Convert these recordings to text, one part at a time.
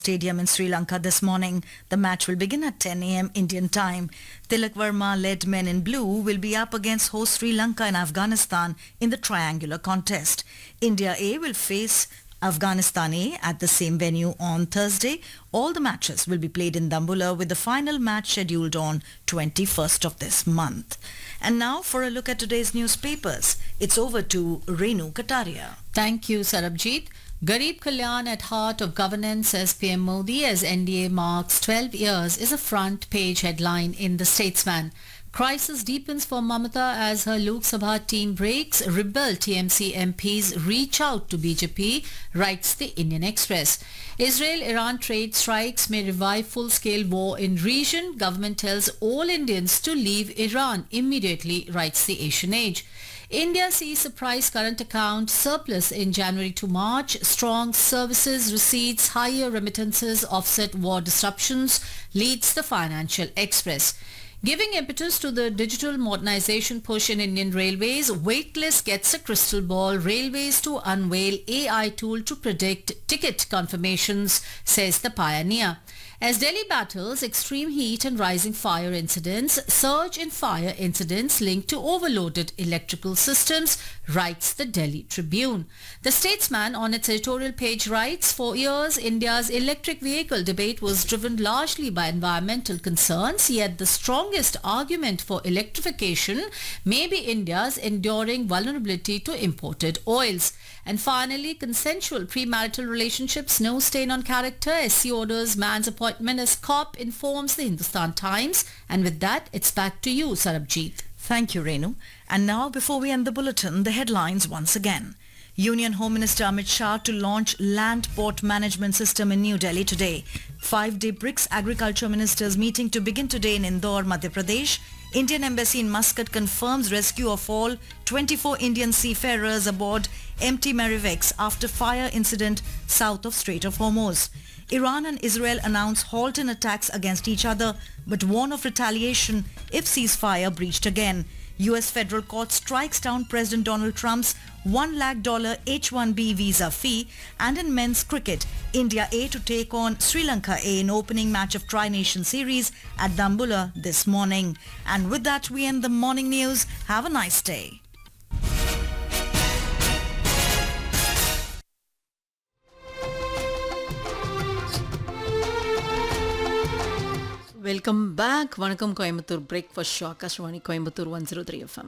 Stadium in Sri Lanka this morning. The match will begin at 10 a.m. Indian time. Tilak Verma-led men in blue will be up against host Sri Lanka and Afghanistan in the triangular contest. India A will face Afghanistan A at the same venue on Thursday. All the matches will be played in Dambulla with the final match scheduled on 21st of this month. And now for a look at today's newspapers. It's over to Renu Kataria. Thank you, Sarabjit. Garib Kalyan at heart of governance, says PM Modi, as NDA marks 12 years, is a front page headline in The Statesman. Crisis deepens for Mamata as her Lok Sabha team breaks. Rebel TMC MPs reach out to BJP, writes the Indian Express. Israel-Iran trade strikes may revive full-scale war in region. Government tells all Indians to leave Iran immediately, writes the Asian Age. India sees surprise current account surplus in January to March. Strong services receipts, higher remittances offset war disruptions, leads the Financial Express. Giving impetus to the digital modernization push in Indian Railways, Waitlist gets a crystal ball. Railways to unveil AI tool to predict ticket confirmations, says the Pioneer. As Delhi battles extreme heat and rising fire incidents, surge in fire incidents linked to overloaded electrical systems, writes the Delhi Tribune. The Statesman on its editorial page writes, for years India's electric vehicle debate was driven largely by environmental concerns, yet the strongest argument for electrification may be India's enduring vulnerability to imported oils. And finally, consensual premarital relationships, no stain on character. SC orders man's appointment as cop, informs the Hindustan Times. And with that, it's back to you, Sarabjit. Thank you, Renu. And now, before we end the bulletin, the headlines once again. Union Home Minister Amit Shah to launch Land Port Management System in New Delhi today. 5-day BRICS Agriculture Ministers meeting to begin today in Indore, Madhya Pradesh. Indian Embassy in Muscat confirms rescue of all 24 Indian seafarers aboard MT Marivex after fire incident south of Strait of Hormuz. Iran and Israel announce halt in attacks against each other but warn of retaliation if ceasefire breached again. US federal court strikes down President Donald Trump's $1 lakh H-1B visa fee. And in men's cricket, India A to take on Sri Lanka A in opening match of Tri-Nation Series at Dambulla this morning. And with that, we end the morning news. Have a nice day. Welcome back. Vanakkam Coimbatore Breakfast Show, Akashvani Coimbatore 103 FM.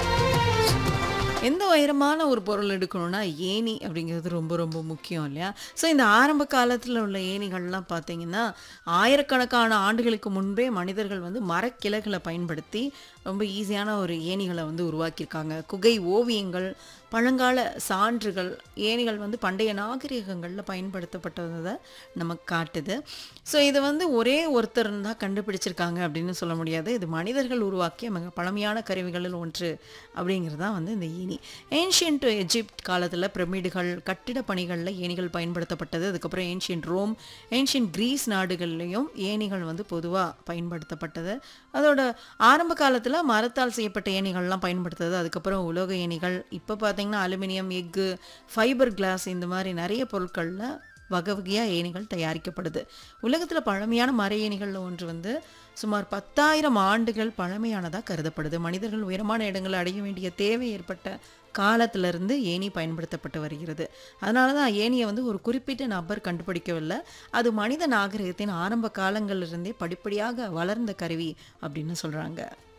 எந்த உயரமான ஒரு பொருள் எடுக்கணும்னா ஏணி அப்படிங்கிறது ரொம்ப ரொம்ப முக்கியம் இல்லையா? ஸோ இந்த ஆரம்ப காலத்தில் உள்ள ஏணிகள்லாம் பார்த்தீங்கன்னா ஆயிரக்கணக்கான ஆண்டுகளுக்கு முன்பே மனிதர்கள் வந்து மரக்கிளைகளை பயன்படுத்தி ரொம்ப ஈஸியான ஒரு ஏணிகளை வந்து உருவாக்கியிருக்காங்க. குகை ஓவியங்கள், பழங்கால சான்றுகள், ஏணிகள் வந்து பண்டைய நாகரிகங்களில் பயன்படுத்தப்பட்டதை நமக்கு காட்டுது. ஸோ இது வந்து ஒரே ஒருத்தர் தான் கண்டுபிடிச்சிருக்காங்க அப்படின்னு சொல்ல முடியாது. இது மனிதர்கள் உருவாக்கிய மிக பழமையான கருவிகளில் ஒன்று அப்படிங்கிறது தான் வந்து இந்த ஏணி. ஏன்ஷியன்ட் எஜிப்ட் காலத்தில் பிரமிடுகள், கட்டிட பணிகளில் ஏணிகள் பயன்படுத்தப்பட்டது. அதுக்கப்புறம் ஏன்ஷியன்ட் ரோம், ஏன்ஷியன்ட் கிரீஸ் நாடுகள்லையும் ஏணிகள் வந்து பொதுவாக பயன்படுத்தப்பட்டது. அதோட ஆரம்ப காலத்தில் மரத்தால் செய்யப்பட்ட ஏணிகள்லாம் பயன்படுத்துறது. அதுக்கப்புறம் உலோக ஏணிகள், இப்போ பார்த்தீங்கன்னா அலுமினியம், எஃகு, ஃபைபர் கிளாஸ், இந்த மாதிரி நிறைய பொருட்களில் வகை வகையாக ஏணிகள் தயாரிக்கப்படுது. உலகத்தில் பழமையான மர ஏணிகளில் ஒன்று வந்து சுமார் 10,000 ஆண்டுகள் பழமையானதாக கருதப்படுது. மனிதர்கள் உயரமான இடங்களை அடைய வேண்டிய தேவை ஏற்பட்ட காலத்திலிருந்து ஏணி பயன்படுத்தப்பட்டு வருகிறது. அதனால தான் ஏணியை வந்து ஒரு குறிப்பிட்ட நபர் கண்டுபிடிக்கவில்லை. அது மனித நாகரிகத்தின் ஆரம்ப காலங்களிலிருந்தே படிப்படியாக வளர்ந்த கருவி அப்படின்னு சொல்கிறாங்க.